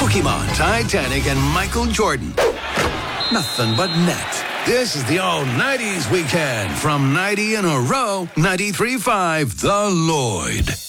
Pokemon, Titanic, and Michael Jordan. Nothing but net. This is the all-90s weekend from 90 in a row, 93.5 The Lloyd.